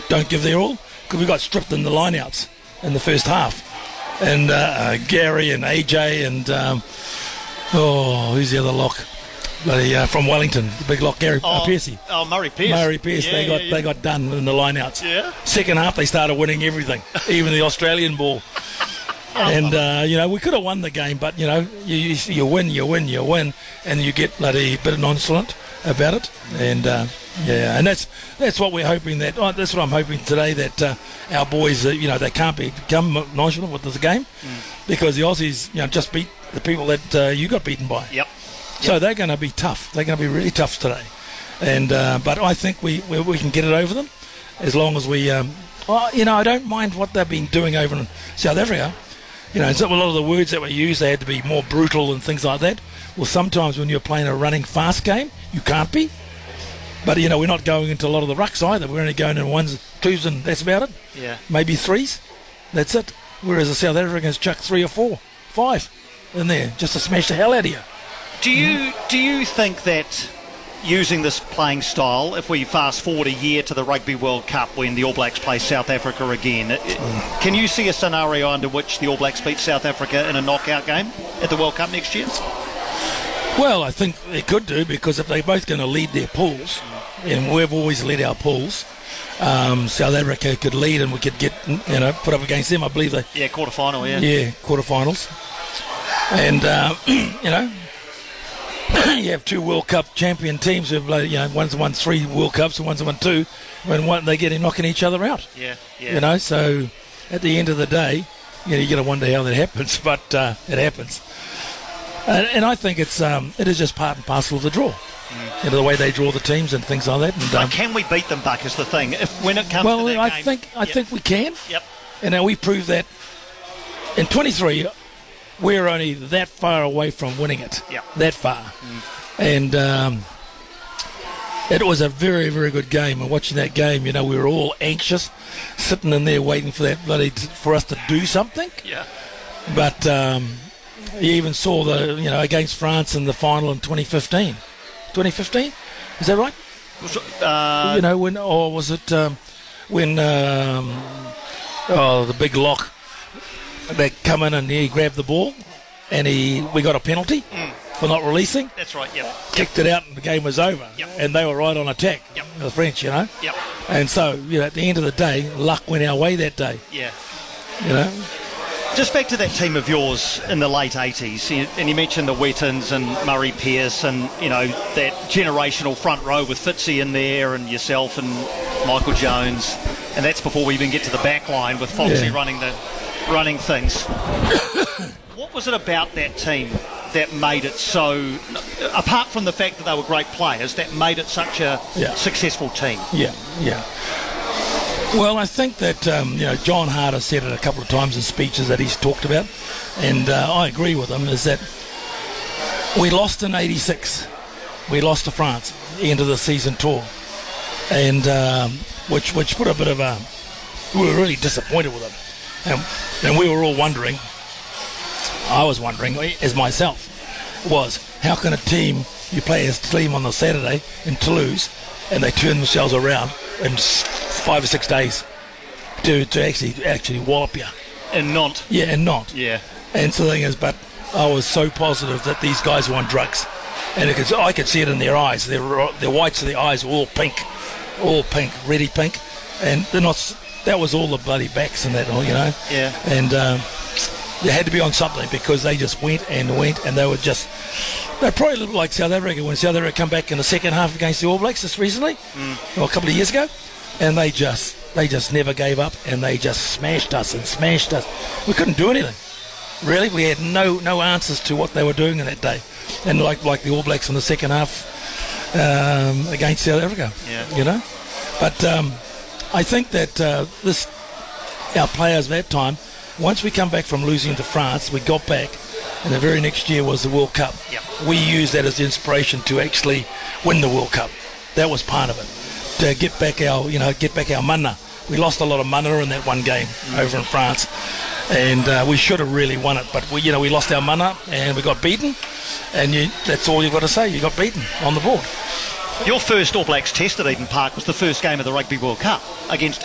don't give their all, because we got stripped in the lineouts in the first half. And Gary and AJ and, who's the other lock? From Wellington, the big lock, Gary Piercy. Oh, Murray Pierce. Murray Pierce, they got done in the lineouts. Yeah. Second half, they started winning everything, even the Australian ball. And, we could have won the game, but, you win, and you get bloody a bit nonchalant about it. And, and that's what we're hoping that's what I'm hoping today, that our boys, they can't become nonchalant with this game, because the Aussies, just beat the people that you got beaten by. Yep. So they're going to be tough. They're going to be really tough today. And but I think we can get it over them, as long as we, I don't mind what they've been doing over in South Africa. So a lot of the words that were used, they had to be more brutal and things like that. Well, sometimes when you're playing a running fast game, you can't be. But, we're not going into a lot of the rucks either. We're only going in ones, twos, and that's about it. Yeah. Maybe threes. That's it. Whereas the South Africans chuck 3 or 4, 5 in there just to smash the hell out of you. Do you think that using this playing style, if we fast forward a year to the Rugby World Cup when the All Blacks play South Africa again, can you see a scenario under which the All Blacks beat South Africa in a knockout game at the World Cup next year? Well, I think they could do, because if they're both going to lead their pools, and we've always led our pools, South Africa could lead and we could get, put up against them. I believe they... Yeah, quarterfinal, yeah. Yeah, quarterfinals. And, you have 2 World Cup champion teams who've, one's won 3 World Cups and one's won 2, when they get in knocking each other out. Yeah. So at the end of the day, you got to wonder how that happens, but it happens. And I think it is just part and parcel of the draw. The way they draw the teams and things like that. And, but can we beat them, Buck, is the thing. When it comes to that game... I think we can. Yep. And we proved that in 23... we're only that far away from winning it. Yep. That far. And it was a very, very good game. And watching that game, we were all anxious, sitting in there waiting for that for us to do something. Yeah. But you even saw against France in the final in 2015. 2015? Is that right? When, or was it when the big lock, they come in and he grabbed the ball and we got a penalty for not releasing. That's right, yep. Kicked it out and the game was over. Yep. And they were right on attack, the French, Yep. And so, at the end of the day, luck went our way that day. Yeah. Just back to that team of yours in the late 80s, and you mentioned the Wettins and Murray Pierce and, that generational front row with Fitzy in there and yourself and Michael Jones, and that's before we even get to the back line with Foxy running things. What was it about that team that made it so, apart from the fact that they were great players, that made it such a successful team? Yeah. Well, I think that, John Hart has said it a couple of times in speeches that he's talked about, and I agree with him, is that we lost in 86. We lost to France, the end of the season tour, and which put a bit of a... We were really disappointed with them. And we were all wondering, I was wondering, as myself, was how can a team, you play a team on the Saturday in Toulouse, and they turn themselves around in 5 or 6 days to actually wallop you. In Nantes. Yeah, in Nantes. Yeah. And so the thing is, but I was so positive that these guys were on drugs. And I could see it in their eyes. Their whites of their eyes were all pink, ready pink. And they're not... That was all the bloody backs and that, Yeah. And they had to be on something, because they just went, and they were just... They probably looked like South Africa when South Africa come back in the second half against the All Blacks just recently, or a couple of years ago, and they just never gave up, and they just smashed us. We couldn't do anything. Really, we had no answers to what they were doing in that day, and like the All Blacks in the second half against South Africa. Yeah. But I think that our players at that time, once we come back from losing to France, we got back, and the very next year was the World Cup. Yep. We used that as inspiration to actually win the World Cup. That was part of it, to get back our mana. We lost a lot of mana in that one game over in France, and we should have really won it. But we lost our mana and we got beaten, and that's all you've got to say. You got beaten on the board. Your first All Blacks test at Eden Park was the first game of the Rugby World Cup against